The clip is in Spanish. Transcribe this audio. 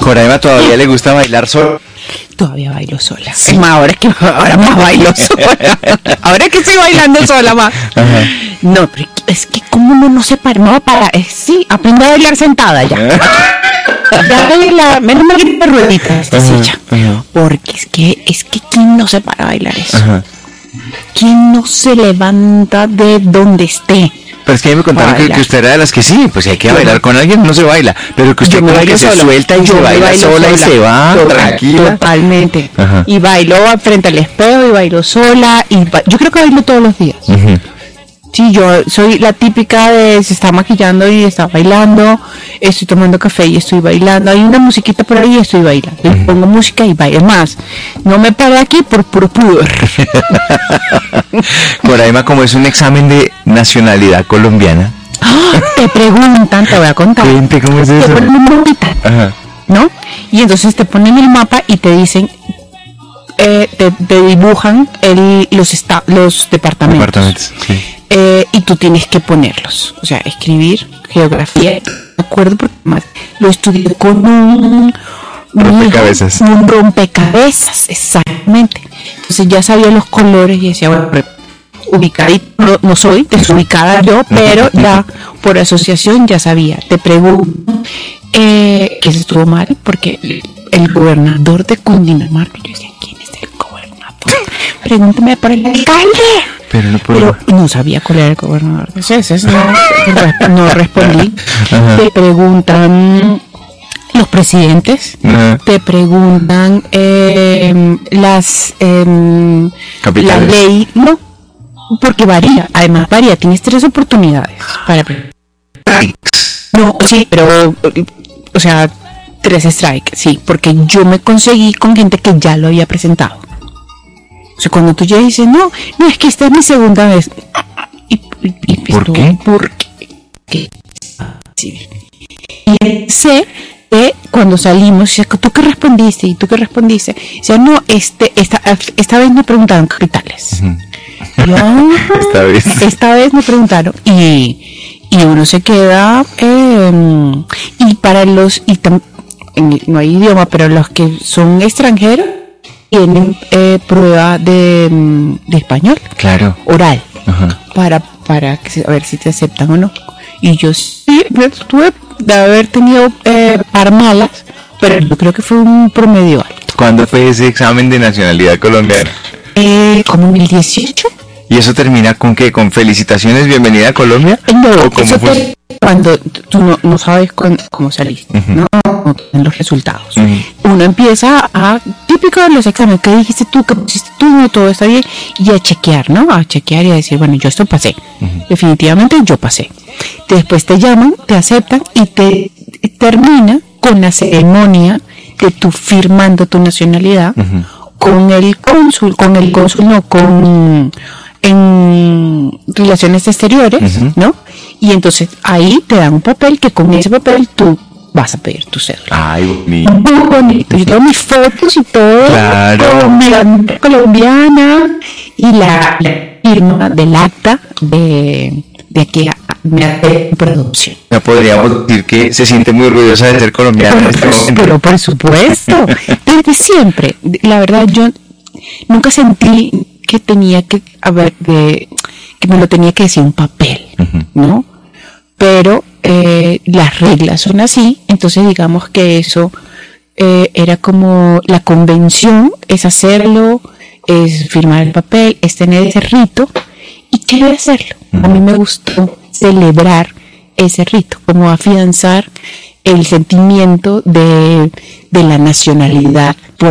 Coraima todavía le gusta bailar sola. Todavía bailo sola. Sí. Ahora más bailo sola. Ahora que estoy bailando sola más. Ajá. No, pero es que como uno no se para, no para, sí, aprendo a bailar sentada ya. Ya bailar, menos mal que rueditas esta silla. Porque es que ¿quién no se para a bailar eso? Ajá. ¿Quién no se levanta de donde esté? Pero es que a mí me contaron que usted era de las que sí, pues si hay que bailar con alguien no se baila, pero que usted como que se suelta y se baila sola y se va tranquila. Totalmente. Ajá. Y bailo frente al espejo y bailo sola yo creo que bailo todos los días. Uh-huh. Sí, yo soy la típica de se está maquillando y está bailando, estoy tomando café y estoy bailando, hay una musiquita por ahí y estoy bailando, uh-huh. Pongo música y bailo más. No me paro aquí por puro pudor. Coraima, como es un examen de nacionalidad colombiana. ¡Oh! Te preguntan, te voy a contar. Cuente, ¿cómo es eso? Te ponen un mapita, ajá. ¿No? Y entonces te ponen el mapa y te dicen, te dibujan los departamentos. Sí. Y tú tienes que ponerlos, o sea, escribir geografía, me acuerdo porque más lo estudié con un rompecabezas, exactamente. Entonces ya sabía los colores y decía, bueno, ubicadito, no soy desubicada yo, pero ya por asociación ya sabía. Te pregunto que se estuvo mal porque el gobernador de Cundinamarca, yo decía, ¿quién es el gobernador? Pregúntame por el alcalde. Pero no sabía cuál era el gobernador. No respondí. Ajá. Te preguntan los presidentes, ajá. Te preguntan la ley, no, porque varía. Además varía. Tienes 3 oportunidades para. No, sí, pero o sea 3 strikes, sí, porque yo me conseguí con gente que ya lo había presentado. O sea, cuando tú ya dices, no, es que esta es mi segunda vez. ¿Por qué? Porque sí. Y sé que cuando salimos, ¿tú qué respondiste? ¿Y tú qué respondiste? O sea, no, esta vez me preguntaron capitales. Uh-huh. Esta vez me preguntaron y uno se queda y para los no hay idioma, pero los que son extranjeros tienen prueba de español, claro, oral, ajá. para a ver si te aceptan o no. Y yo sí, tuve de haber tenido par malas, pero yo creo que fue un promedio alto. ¿Cuándo fue ese examen de nacionalidad colombiana? Como en el 18. ¿Y eso termina con qué? ¿Con felicitaciones, bienvenida a Colombia? No, ¿o cómo fue? Cuando tú no sabes cómo saliste, uh-huh. ¿No? En los resultados. Uh-huh. Uno empieza típico de los exámenes, ¿qué dijiste tú? ¿Qué pusiste tú? No, todo está bien. Y a chequear, ¿no? A chequear y a decir, bueno, yo esto pasé. Uh-huh. Definitivamente yo pasé. Después te llaman, te aceptan y te termina con la ceremonia de tú firmando tu nacionalidad, uh-huh. con el cónsul, no, en relaciones exteriores, uh-huh. ¿no? Y entonces ahí te dan un papel que con ese papel tú vas a pedir tu cédula. Ay, bonito. Muy bonito. Yo tengo mis fotos y todo. Claro. Colombiana y la firma del acta de que me hace producción. Ya podríamos decir que se siente muy orgullosa de ser colombiana. Pero por supuesto, desde siempre. La verdad, yo nunca sentí que tenía que que me lo tenía que decir un papel, uh-huh. ¿no? Pero las reglas son así, entonces digamos que eso era como la convención, es hacerlo, es firmar el papel, es tener ese rito y querer hacerlo. Uh-huh. A mí me gustó celebrar ese rito, como afianzar el sentimiento de la nacionalidad